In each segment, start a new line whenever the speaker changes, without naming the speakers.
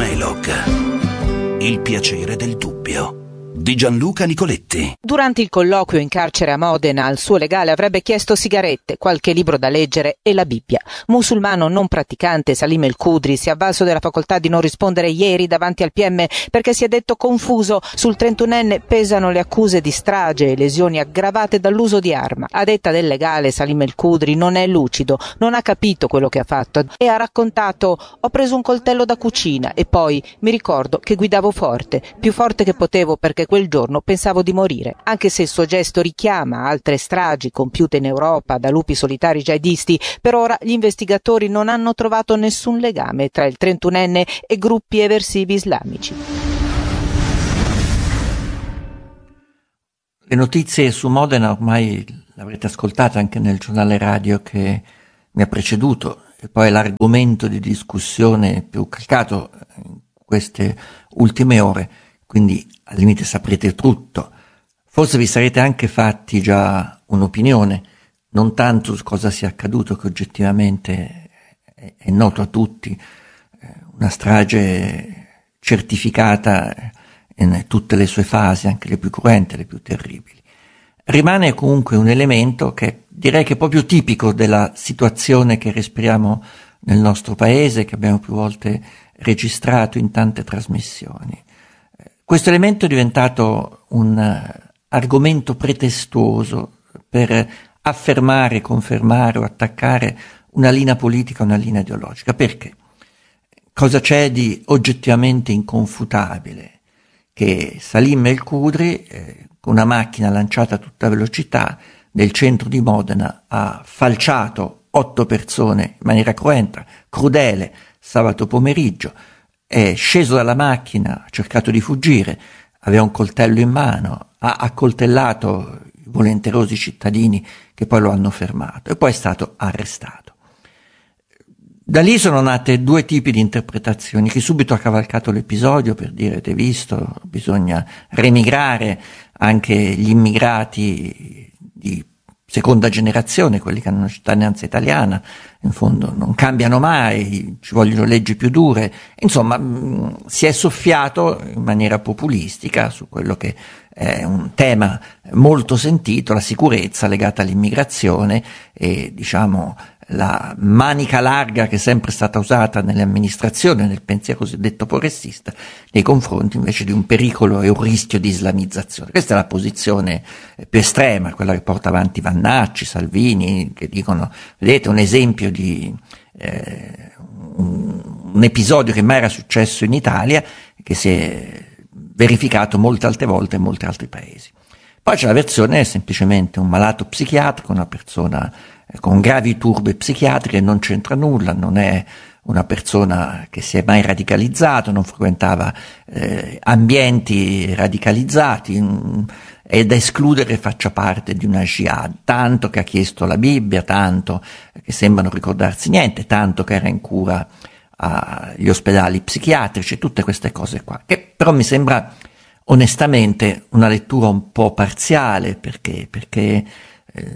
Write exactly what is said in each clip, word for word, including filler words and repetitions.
Elog. Il piacere del dubbio di Gianluca Nicoletti.
Durante il colloquio in carcere a Modena, al suo legale avrebbe chiesto sigarette, qualche libro da leggere e la Bibbia. Musulmano non praticante, Salim El Khudri si è avvalso della facoltà di non rispondere ieri davanti al P M perché si è detto confuso. Sul trentunenne pesano le accuse di strage e lesioni aggravate dall'uso di arma. A detta del legale, Salim El Khudri non è lucido, non ha capito quello che ha fatto e ha raccontato: ho preso un coltello da cucina e poi mi ricordo che guidavo forte, più forte che potevo perché quel giorno pensavo di morire. Anche se il suo gesto richiama altre stragi compiute in Europa da lupi solitari jihadisti, per ora gli investigatori non hanno trovato nessun legame tra il trentunenne e gruppi eversivi islamici.
Le notizie su Modena ormai l'avrete ascoltata anche nel giornale radio che mi ha preceduto, e poi è l'argomento di discussione più calcato in queste ultime ore, quindi al limite saprete tutto. Forse vi sarete anche fatti già un'opinione, non tanto su cosa sia accaduto, che oggettivamente è, è noto a tutti, una strage certificata in tutte le sue fasi, anche le più cruente, le più terribili. Rimane comunque un elemento che direi che è proprio tipico della situazione che respiriamo nel nostro paese, che abbiamo più volte registrato in tante trasmissioni. Questo elemento è diventato un argomento pretestuoso per affermare, confermare o attaccare una linea politica, una linea ideologica. Perché? Cosa c'è di oggettivamente inconfutabile? Che Salim El Khudri, eh, con una macchina lanciata a tutta velocità nel centro di Modena, ha falciato otto persone in maniera cruenta, crudele, sabato pomeriggio. È sceso dalla macchina, ha cercato di fuggire, aveva un coltello in mano, ha accoltellato i volenterosi cittadini che poi lo hanno fermato e poi è stato arrestato. Da lì sono nate due tipi di interpretazioni. Chi subito ha cavalcato l'episodio per dire: avete visto, bisogna remigrare anche gli immigrati di seconda generazione, quelli che hanno una cittadinanza italiana, in fondo non cambiano mai, ci vogliono leggi più dure. Insomma, mh, si è soffiato in maniera populistica su quello che è un tema molto sentito, la sicurezza legata all'immigrazione e, diciamo, la manica larga che è sempre stata usata nelle amministrazioni, nel pensiero cosiddetto progressista, nei confronti invece di un pericolo e un rischio di islamizzazione. Questa è la posizione più estrema, quella che porta avanti Vannacci, Salvini, che dicono: vedete, un esempio di eh, un, un episodio che mai era successo in Italia, che si è verificato molte altre volte in molti altri paesi. Poi c'è la versione è semplicemente un malato psichiatrico, una persona con gravi turbe psichiatriche, non c'entra nulla, non è una persona che si è mai radicalizzato, non frequentava eh, ambienti radicalizzati, mh, è da escludere faccia parte di una jihad, tanto che ha chiesto la Bibbia, tanto che sembra non ricordarsi niente, tanto che era in cura agli ospedali psichiatrici, tutte queste cose qua, che però mi sembra onestamente una lettura un po' parziale, perché, perché eh,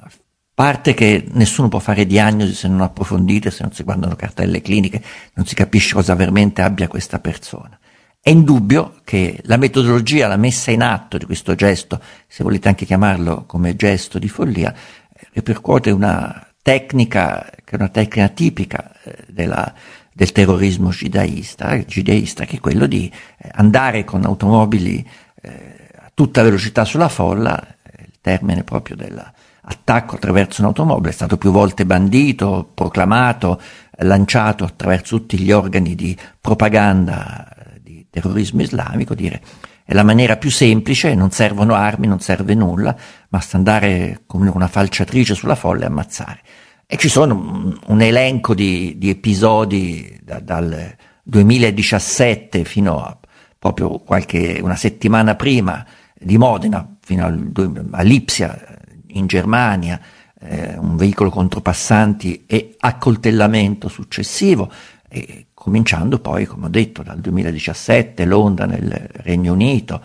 parte che nessuno può fare diagnosi se non approfondite, se non si guardano cartelle cliniche, non si capisce cosa veramente abbia questa persona. È indubbio che la metodologia, la messa in atto di questo gesto, se volete anche chiamarlo come gesto di follia, ripercuote una tecnica che è una tecnica tipica della, del terrorismo jihadista, jihadista, che è quello di andare con automobili eh, a tutta velocità sulla folla, il termine proprio della attacco attraverso un'automobile è stato più volte bandito, proclamato, lanciato attraverso tutti gli organi di propaganda di terrorismo islamico, dire è la maniera più semplice, non servono armi, non serve nulla, basta andare come una falciatrice sulla folla e ammazzare. E ci sono un, un elenco di, di episodi da, dal duemiladiciassette fino a proprio qualche una settimana prima di Modena, fino al, a Lipsia in Germania, eh, un veicolo contropassanti e accoltellamento successivo, e cominciando poi, come ho detto, dal duemiladiciassette, Londra nel Regno Unito,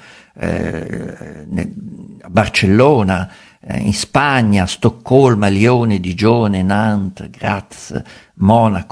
eh, nel, a Barcellona, eh, in Spagna, Stoccolma, Lione, Digione, Nantes, Graz, Monaco,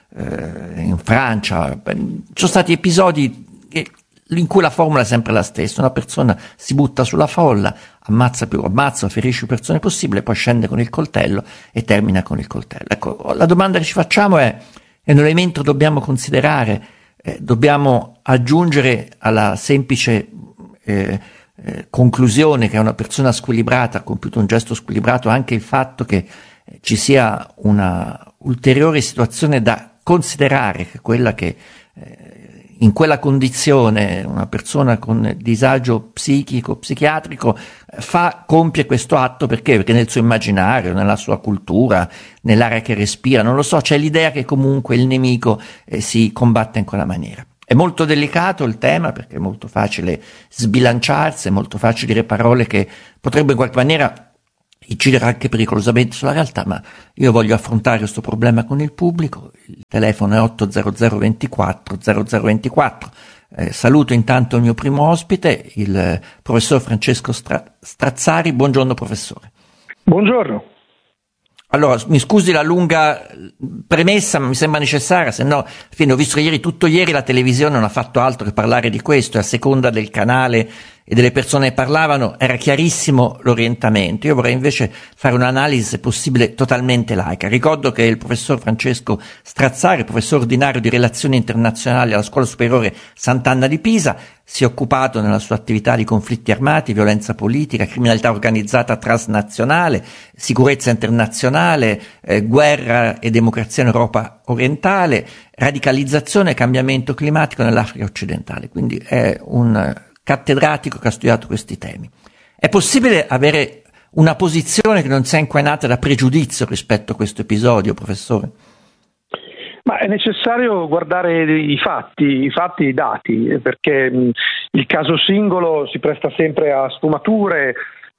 eh, in Francia. Ci sono stati episodi che, in cui la formula è sempre la stessa: una persona si butta sulla folla, ammazza più, ammazza o ferisce più persone possibile, poi scende con il coltello e termina con il coltello. Ecco, la domanda che ci facciamo è: è un elemento che dobbiamo considerare, eh, dobbiamo aggiungere alla semplice eh, eh, conclusione che una persona squilibrata ha compiuto un gesto squilibrato anche il fatto che eh, ci sia una ulteriore situazione da considerare, che è quella che eh, in quella condizione una persona con disagio psichico, psichiatrico fa, compie questo atto perché? Perché nel suo immaginario, nella sua cultura, nell'aria che respira, non lo so, c'è l'idea che comunque il nemico eh, si combatta in quella maniera. È molto delicato il tema perché è molto facile sbilanciarsi, è molto facile dire parole che potrebbero in qualche maniera incidere anche pericolosamente sulla realtà, ma io voglio affrontare questo problema con il pubblico. Il telefono è otto zero zero ventiquattro zero zero ventiquattro. Eh, saluto intanto il mio primo ospite, il eh, professor Francesco Stra- Strazzari. Buongiorno professore.
Buongiorno.
Allora, mi scusi la lunga premessa, ma mi sembra necessaria, se no, fine, ho visto che ieri, tutto ieri la televisione non ha fatto altro che parlare di questo, e a seconda del canale e delle persone che parlavano era chiarissimo l'orientamento. Io vorrei invece fare un'analisi, se possibile, totalmente laica. Ricordo che il professor Francesco Strazzari, professore ordinario di relazioni internazionali alla Scuola Superiore Sant'Anna di Pisa, si è occupato nella sua attività di conflitti armati, violenza politica, criminalità organizzata transnazionale, sicurezza internazionale, eh, guerra e democrazia in Europa orientale, radicalizzazione e cambiamento climatico nell'Africa occidentale. Quindi è un cattedratico che ha studiato questi temi. È possibile avere una posizione che non sia inquinata da pregiudizio rispetto a questo episodio, professore?
Ma è necessario guardare i fatti, i fatti e i dati, perché mh, il caso singolo si presta sempre a sfumature,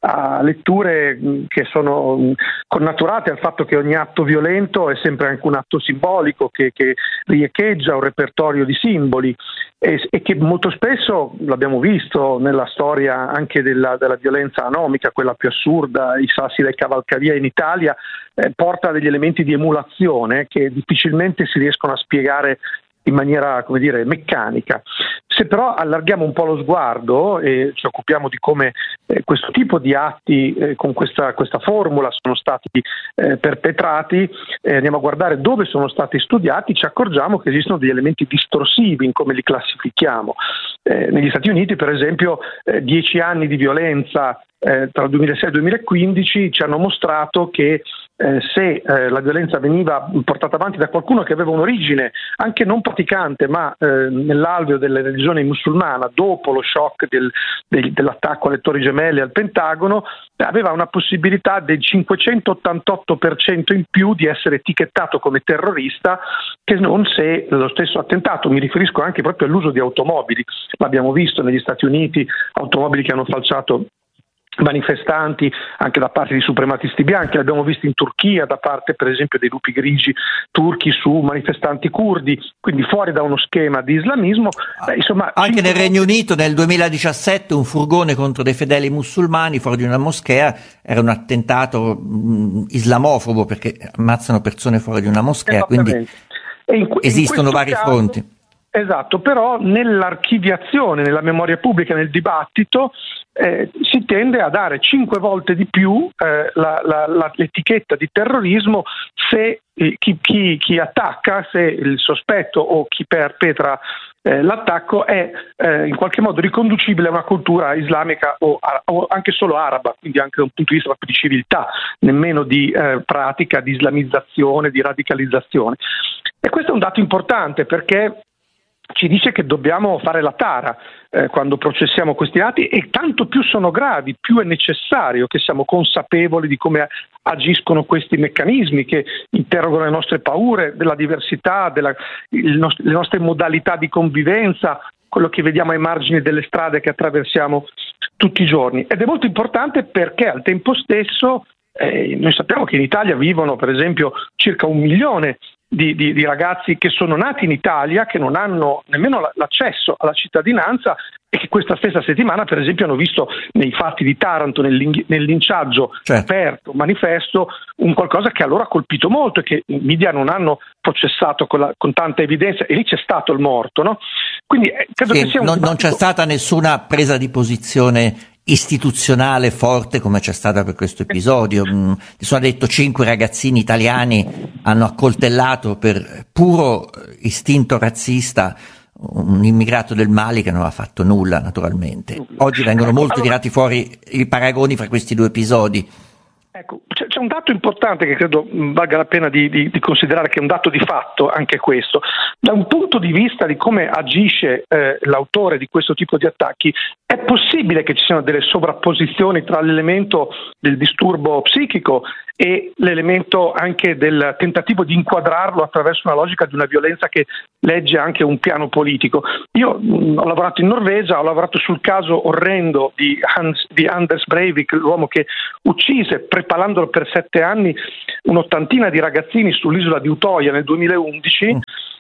a letture mh, che sono mh, connaturate al fatto che ogni atto violento è sempre anche un atto simbolico che, che riecheggia un repertorio di simboli e, e che molto spesso, l'abbiamo visto nella storia anche della, della violenza anomica, quella più assurda, i sassi del Cavalcavia in Italia, eh, porta degli elementi di emulazione che difficilmente si riescono a spiegare in maniera, come dire, meccanica. Se però allarghiamo un po' lo sguardo e ci occupiamo di come eh, questo tipo di atti eh, con questa, questa formula sono stati eh, perpetrati, eh, andiamo a guardare dove sono stati studiati, ci accorgiamo che esistono degli elementi distorsivi in come li classifichiamo. Eh, negli Stati Uniti, per esempio, eh, dieci anni di violenza eh, tra il duemilasei e il duemilaquindici ci hanno mostrato che Eh, se eh, la violenza veniva portata avanti da qualcuno che aveva un'origine anche non praticante ma eh, nell'alveo della religione musulmana dopo lo shock del, del, dell'attacco alle Torri Gemelle e al Pentagono, aveva una possibilità del cinquecentottantotto per cento in più di essere etichettato come terrorista che non se lo stesso attentato. Mi riferisco anche proprio all'uso di automobili, l'abbiamo visto negli Stati Uniti, automobili che hanno falciato manifestanti anche da parte di suprematisti bianchi, l'abbiamo visto in Turchia da parte per esempio dei lupi grigi turchi su manifestanti curdi, quindi fuori da uno schema di islamismo. Beh, insomma,
anche nel Regno Unito nel duemiladiciassette un furgone contro dei fedeli musulmani fuori di una moschea era un attentato mh, islamofobo perché ammazzano persone fuori di una moschea, quindi
e in,
esistono
in
vari
caso,
fronti.
Esatto, però nell'archiviazione, nella memoria pubblica, nel dibattito Eh, si tende a dare cinque volte di più eh, la, la, la, l'etichetta di terrorismo se eh, chi, chi, chi attacca, se il sospetto o chi perpetra eh, l'attacco è eh, in qualche modo riconducibile a una cultura islamica o, a, o anche solo araba, quindi anche da un punto di vista di civiltà, nemmeno di eh, pratica, di islamizzazione, di radicalizzazione. E questo è un dato importante perché ci dice che dobbiamo fare la tara eh, quando processiamo questi atti e tanto più sono gravi, più è necessario che siamo consapevoli di come agiscono questi meccanismi che interrogano le nostre paure, della diversità, della, il nost- le nostre modalità di convivenza, quello che vediamo ai margini delle strade che attraversiamo tutti i giorni. Ed è molto importante perché al tempo stesso eh, noi sappiamo che in Italia vivono per esempio circa un milione Di, di, di ragazzi che sono nati in Italia, che non hanno nemmeno l'accesso alla cittadinanza e che questa stessa settimana per esempio hanno visto nei fatti di Taranto, nel, nel linciaggio certo. aperto, manifesto, un qualcosa che a loro ha colpito molto e che i media non hanno processato con, la, con tanta evidenza, e lì c'è stato il morto, no? Quindi eh, credo
sì,
che sia un
non,
dibattito...
non c'è stata nessuna presa di posizione istituzionale forte come c'è stata per questo episodio. Mi sono detto cinque ragazzini italiani hanno accoltellato per puro istinto razzista un immigrato del Mali che non aveva fatto nulla, naturalmente. Oggi vengono molto allora, tirati fuori i paragoni fra questi due episodi.
Ecco, c'è, c'è un dato importante che credo valga la pena di, di, di considerare, che è un dato di fatto anche questo. Da un punto di vista di come agisce eh, l'autore di questo tipo di attacchi, è possibile che ci siano delle sovrapposizioni tra l'elemento del disturbo psichico e l'elemento anche del tentativo di inquadrarlo attraverso una logica di una violenza che legge anche un piano politico. Io mh, ho lavorato in Norvegia, ho lavorato sul caso orrendo di, Hans, di Anders Breivik, l'uomo che uccise, prepalandolo per sette anni, un'ottantina di ragazzini sull'isola di Utoya nel duemilaundici. Mm.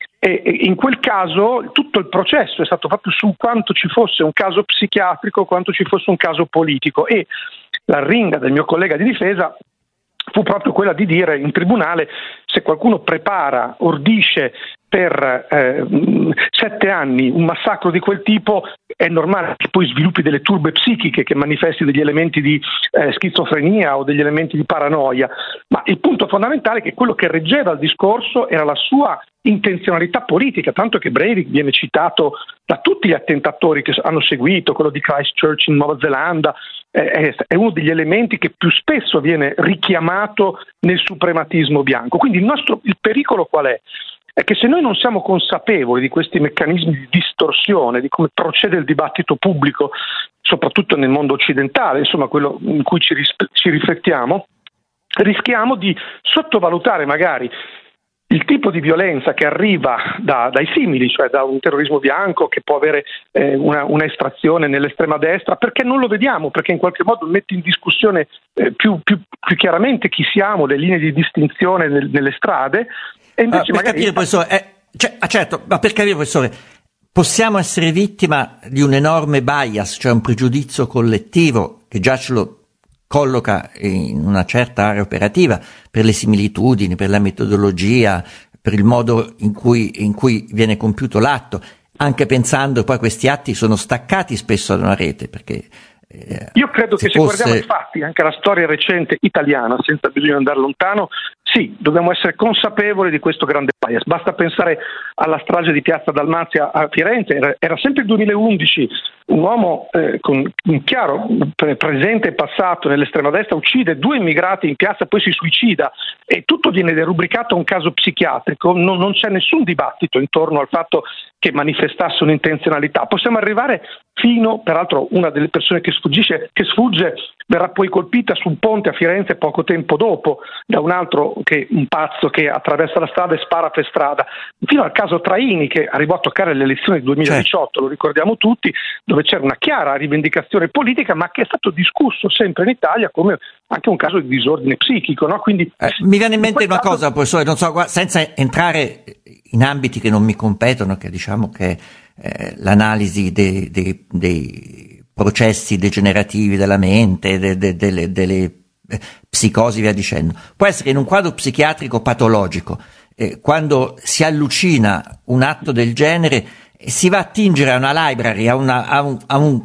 E in quel caso tutto il processo è stato fatto su quanto ci fosse un caso psichiatrico, quanto ci fosse un caso politico, e la ringa del mio collega di difesa fu proprio quella di dire in tribunale: se qualcuno prepara, ordisce per eh, sette anni un massacro di quel tipo, è normale che poi sviluppi delle turbe psichiche, che manifesti degli elementi di eh, schizofrenia o degli elementi di paranoia. Ma il punto fondamentale è che quello che reggeva il discorso era la sua intenzionalità politica, tanto che Breivik viene citato da tutti gli attentatori che hanno seguito, quello di Christchurch in Nuova Zelanda, è, è uno degli elementi che più spesso viene richiamato nel suprematismo bianco. Quindi il nostro il pericolo qual è? È che se noi non siamo consapevoli di questi meccanismi di distorsione, di come procede il dibattito pubblico, soprattutto nel mondo occidentale, insomma quello in cui ci, ris- ci riflettiamo, rischiamo di sottovalutare magari il tipo di violenza che arriva da, dai simili, cioè da un terrorismo bianco che può avere eh, una, una estrazione nell'estrema destra, perché non lo vediamo, perché in qualche modo mette in discussione eh, più, più, più chiaramente chi siamo, le linee di distinzione nel, nelle strade. E invece
uh, per
magari...
capire, professore, eh, cioè, ah, certo, ma per capire, professore, possiamo essere vittima di un enorme bias, cioè un pregiudizio collettivo che già ce lo colloca in una certa area operativa per le similitudini, per la metodologia, per il modo in cui, in cui viene compiuto l'atto, anche pensando poi questi atti sono staccati spesso da una rete, perché eh,
io credo che se
fosse...
guardiamo i fatti, anche la storia recente italiana, senza bisogno di andare lontano, sì, dobbiamo essere consapevoli di questo grande bias. Basta pensare alla strage di Piazza Dalmazia a Firenze, era, era sempre il duemilaundici, un uomo eh, con un chiaro pre- presente e passato nell'estrema destra uccide due immigrati in piazza, poi si suicida, e tutto viene derubricato a un caso psichiatrico. Non, non c'è nessun dibattito intorno al fatto che manifestasse un'intenzionalità. Possiamo arrivare fino, peraltro una delle persone che sfuggisce, che sfugge verrà poi colpita su un ponte a Firenze poco tempo dopo da un altro, che un pazzo che attraversa la strada e spara per strada, fino al caso Traini, che arrivò a toccare le elezioni del duemiladiciotto, certo. Lo ricordiamo tutti, dove c'era una chiara rivendicazione politica, ma che è stato discusso sempre in Italia come anche un caso di disordine psichico, no? Quindi
eh, mi viene in mente
in
una
caso...
cosa, professore, non so, senza entrare in ambiti che non mi competono, che diciamo che eh, l'analisi dei, dei, dei processi degenerativi della mente, de, de, delle, delle eh, psicosi, via dicendo, può essere in un quadro psichiatrico patologico, eh, quando si allucina un atto del genere, si va a attingere a una library, a, una, a, un, a, un,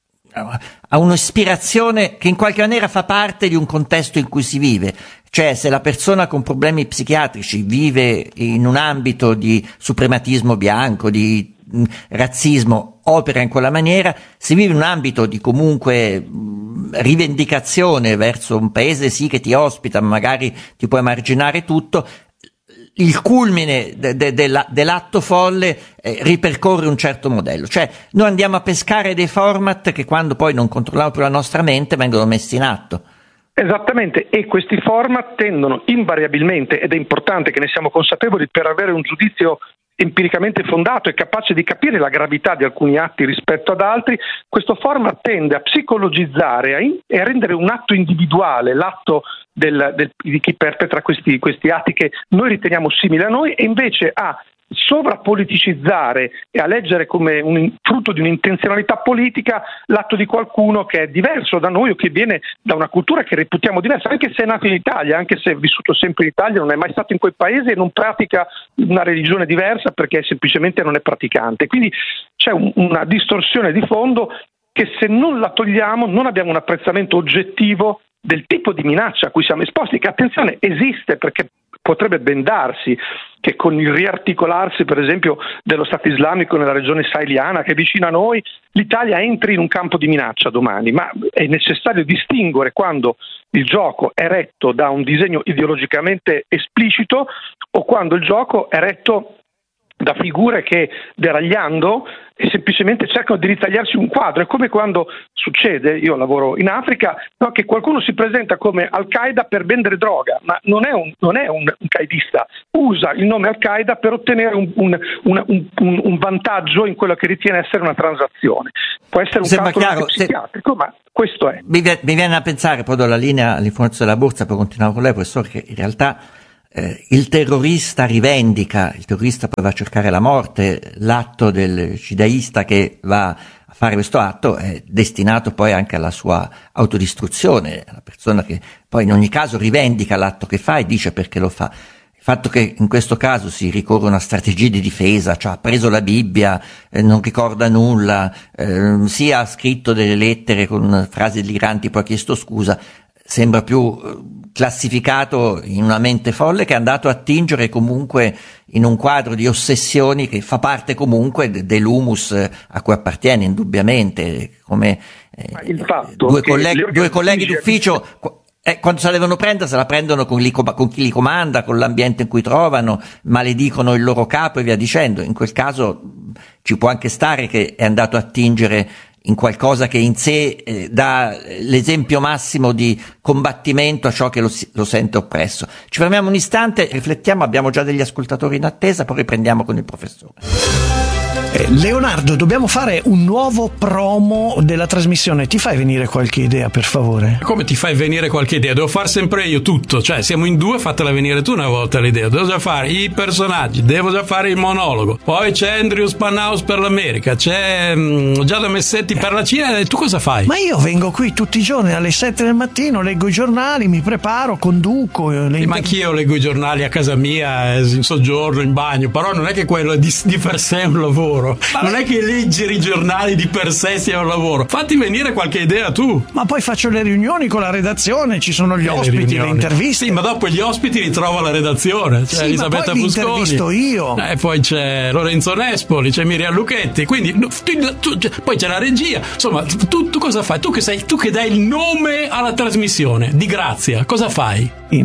a un'ispirazione che in qualche maniera fa parte di un contesto in cui si vive. Cioè, se la persona con problemi psichiatrici vive in un ambito di suprematismo bianco, di mh, razzismo, opera in quella maniera, si vive in un ambito di comunque mh, rivendicazione verso un paese sì che ti ospita, ma magari ti può emarginare tutto. Il culmine de, de, de la, dell'atto folle eh, ripercorre un certo modello, cioè noi andiamo a pescare dei format che quando poi non controlliamo più la nostra mente vengono messi in atto.
Esattamente, e questi format tendono invariabilmente, ed è importante che ne siamo consapevoli per avere un giudizio empiricamente fondato e capace di capire la gravità di alcuni atti rispetto ad altri, questo format tende a psicologizzare a in, e a rendere un atto individuale, l'atto del, del, di chi perpetra questi, questi atti che noi riteniamo simili a noi, e invece a sovrappoliticizzare e a leggere come un frutto di un'intenzionalità politica l'atto di qualcuno che è diverso da noi o che viene da una cultura che reputiamo diversa, anche se è nato in Italia, anche se è vissuto sempre in Italia, non è mai stato in quel paese e non pratica una religione diversa perché semplicemente non è praticante. Quindi c'è un, una distorsione di fondo che se non la togliamo non abbiamo un apprezzamento oggettivo del tipo di minaccia a cui siamo esposti, che attenzione esiste perché potrebbe ben darsi che con il riarticolarsi per esempio dello Stato islamico nella regione saheliana che è vicina a noi, l'Italia entri in un campo di minaccia domani, ma è necessario distinguere quando il gioco è retto da un disegno ideologicamente esplicito o quando il gioco è retto da figure che deragliando e semplicemente cercano di ritagliarsi un quadro. È come quando succede, io lavoro in Africa, no, che qualcuno si presenta come Al-Qaeda per vendere droga, ma non è un, non è un, un qaedista, usa il nome Al-Qaeda per ottenere un, un, un, un, un vantaggio in quello che ritiene essere una transazione. Può essere un calcolo chiaro, psichiatrico, se... ma questo è.
Mi, mi viene a pensare, poi do la linea all'informazione della borsa per continuare con lei, professore, che in realtà Eh, il terrorista rivendica, il terrorista poi va a cercare la morte, l'atto del shidaista che va a fare questo atto è destinato poi anche alla sua autodistruzione, la persona che poi in ogni caso rivendica l'atto che fa e dice perché lo fa. Il fatto che in questo caso si ricorre a una strategia di difesa, cioè ha preso la Bibbia, eh, non ricorda nulla, eh, sì ha scritto delle lettere con frasi deliranti, poi ha chiesto scusa, sembra più classificato in una mente folle che è andato a attingere comunque in un quadro di ossessioni che fa parte comunque dell'humus a cui appartiene indubbiamente, come eh,
il fatto
due
che
colleghi, due colleghi d'ufficio eh, quando se la devono prendere se la prendono con, li, con chi li comanda, con l'ambiente in cui trovano, maledicono il loro capo e via dicendo. In quel caso ci può anche stare che è andato a attingere in qualcosa che in sé eh, dà l'esempio massimo di combattimento a ciò che lo, lo sente oppresso. Ci fermiamo un istante, riflettiamo, abbiamo già degli ascoltatori in attesa, poi riprendiamo con il professore.
Eh, Leonardo, dobbiamo fare un nuovo promo della trasmissione. Ti fai venire qualche idea, per favore?
Come ti fai venire qualche idea? Devo far sempre io tutto. Cioè, siamo in due, fatela venire tu una volta l'idea. Devo già fare i personaggi, devo già fare il monologo. Poi c'è Andrew Spanhaus per l'America, c'è um, Giada Messetti per la Cina. E tu cosa fai?
Ma io vengo qui tutti i giorni alle sette del mattino, leggo i giornali, mi preparo, conduco. Le
inter- ma anch'io leggo i giornali a casa mia, in soggiorno, in bagno. Però non è che quello è di, di per sé un lavoro. Ma non è che leggere i giornali di per sé sia un lavoro. Fatti venire qualche idea tu.
Ma poi faccio le riunioni con la redazione, ci sono gli
e
ospiti,
le,
le interviste.
Sì, ma dopo gli ospiti li trovo alla redazione. C'è
sì,
Elisabetta
ma poi
Fusconi.
Li intervisto io.
E eh, poi c'è Lorenzo Nespoli, c'è Miriam Lucchetti. Quindi tu, tu, tu, poi c'è la regia. Insomma, tu, tu cosa fai? Tu che sei, tu che dai il nome alla trasmissione di Grazia, cosa fai?
In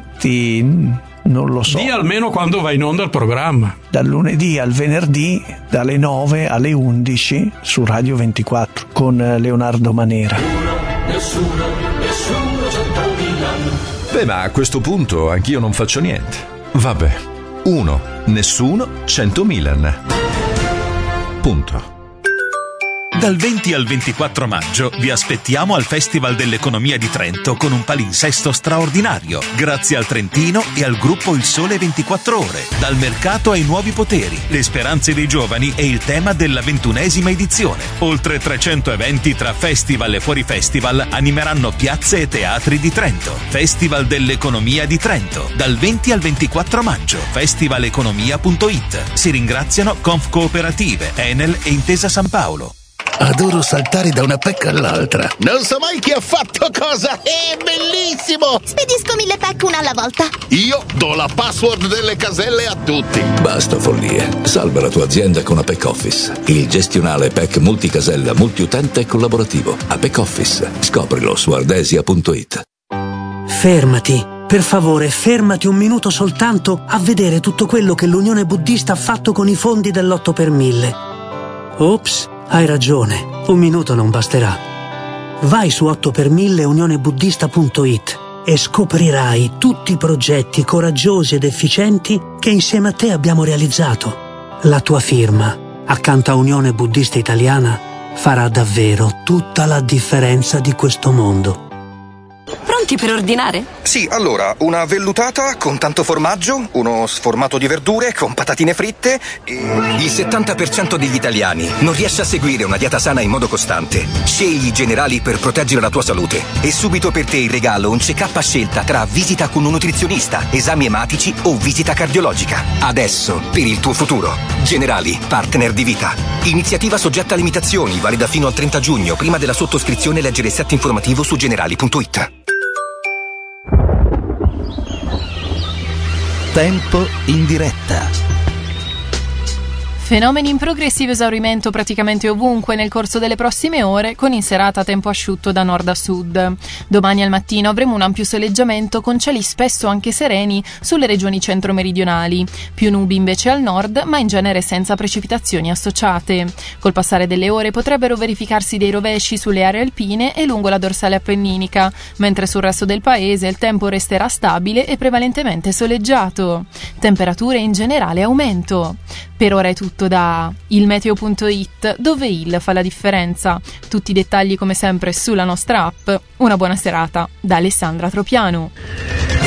effetti non lo so.
Dì almeno quando va in onda il programma.
Dal lunedì al venerdì, dalle nove alle undici su Radio ventiquattro con Leonardo Manera.
Nessuno, nessuno, centomila.
Beh, ma a questo punto anch'io non faccio niente. Vabbè. Uno, nessuno, cento Milan. Punto.
Dal venti al ventiquattro maggio vi aspettiamo al Festival dell'Economia di Trento con un palinsesto straordinario, grazie al Trentino e al gruppo Il Sole ventiquattro Ore. Dal mercato ai nuovi poteri, le speranze dei giovani e il tema della ventunesima edizione. Oltre trecento eventi tra festival e fuori festival animeranno piazze e teatri di Trento. Festival dell'Economia di Trento, dal venti al ventiquattro maggio. festivaleconomia punto it. Si ringraziano Confcooperative, Enel e Intesa San Paolo.
Adoro saltare da una pecca all'altra. Non so mai chi ha fatto cosa. È bellissimo.
Spedisco mille pack una alla volta.
Io do la password delle caselle a tutti.
Basta follie. Salva la tua azienda con Apex Office. Il gestionale P E C multicasella, multiutente e collaborativo. Apex Office. Scoprilo su ardesia punto it.
Fermati. Per favore, fermati un minuto soltanto a vedere tutto quello che l'Unione Buddista ha fatto con i fondi dell'otto per mille. Ops. Hai ragione, un minuto non basterà. Vai su otto per mille unione buddista punto it e scoprirai tutti i progetti coraggiosi ed efficienti che insieme a te abbiamo realizzato. La tua firma, accanto a Unione Buddista Italiana, farà davvero tutta la differenza di questo mondo.
pronti per ordinare?
Sì, allora, una vellutata con tanto formaggio, uno sformato di verdure con patatine fritte e...
Il settanta per cento degli italiani non riesce a seguire una dieta sana in modo costante. Scegli i Generali per proteggere la tua salute. E subito per te in regalo un check-up a scelta tra visita con un nutrizionista, esami ematici o visita cardiologica. Adesso, per il tuo futuro. Generali, partner di vita. Iniziativa soggetta a limitazioni, valida fino al trenta giugno. Prima della sottoscrizione leggere il set informativo su generali punto it.
Tempo in diretta.
Fenomeni in progressivo esaurimento praticamente ovunque nel corso delle prossime ore, con in serata tempo asciutto da nord a sud. Domani al mattino avremo un ampio soleggiamento con cieli spesso anche sereni sulle regioni centro-meridionali. Più nubi invece al nord, ma in genere senza precipitazioni associate. Col passare delle ore potrebbero verificarsi dei rovesci sulle aree alpine e lungo la dorsale appenninica, mentre sul resto del paese il tempo resterà stabile e prevalentemente soleggiato. Temperature in generale aumento. Per ora è tutto da il meteo punto it, dove il fa la differenza. Tutti i dettagli come sempre sulla nostra app. Una buona serata da Alessandra Tropiano.